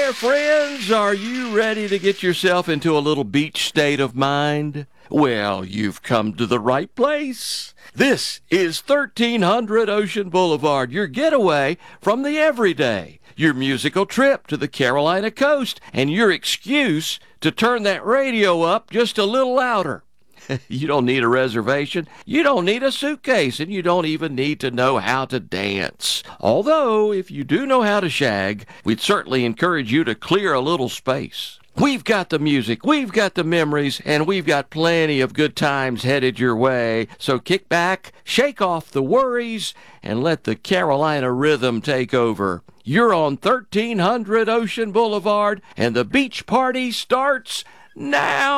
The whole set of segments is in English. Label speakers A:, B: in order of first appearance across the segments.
A: there, friends. Are you ready to get yourself into a little beach state of mind? Well, you've come to the right place. This is 1300 Ocean Boulevard, your getaway from the everyday, your musical trip to the Carolina coast, and your excuse to turn that radio up just a little louder. You don't need a reservation, you don't need a suitcase, and you don't even need to know how to dance. Although, if you do know how to shag, we'd certainly encourage you to clear a little space. We've got the music, we've got the memories, and we've got plenty of good times headed your way. So kick back, shake off the worries, and let the Carolina rhythm take over. You're on 1300 Ocean Boulevard, and the beach party starts now.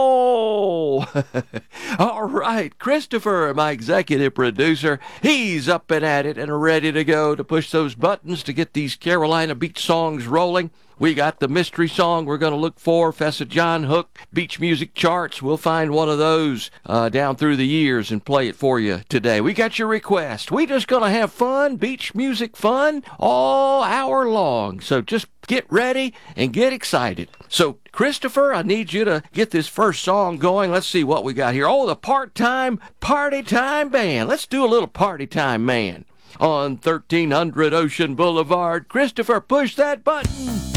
A: All right, Christopher, my executive producer, he's up and at it and ready to go to push those buttons to get these Carolina beach songs rolling. We got the mystery song we're going to look for, Fessa John Hook, beach music charts. We'll find one of those down through the years and play it for you today. We got your request. We just going to have fun, beach music fun, all hour long. So just get ready and get excited. So, Christopher, I need you to get this first song going. Let's see what we got here. Oh, the part-time Party Time Band. Let's do a little Party Time Man. On 1300 Ocean Boulevard, Christopher, push that button.